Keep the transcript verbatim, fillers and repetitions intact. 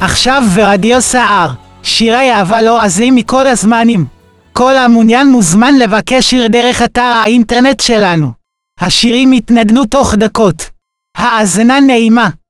עכשיו ברדיו סער, שירי אהבה לועזים מכל הזמנים. כל המעוניין מוזמן לבקש שיר דרך אתר האינטרנט שלנו. השירים יתנגנו תוך דקות. האזנה נעימה.